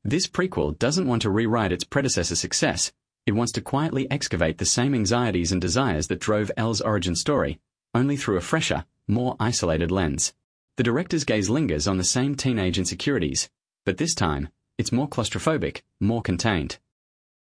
This prequel doesn't want to rewrite its predecessor's success. It wants to quietly excavate the same anxieties and desires that drove Elle's origin story, only through a fresher, more isolated lens. The director's gaze lingers on the same teenage insecurities, but this time, it's more claustrophobic, more contained.